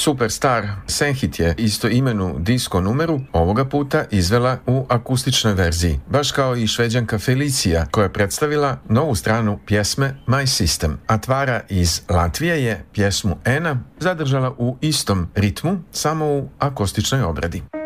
Superstar Senhit je istoimenu disco numeru ovoga puta izvela u akustičnoj verziji, baš kao i Šveđanka Felicia koja je predstavila novu stranu pjesme My System, a Tvara iz Latvije je pjesmu Ena zadržala u istom ritmu, samo u akustičnoj obradi.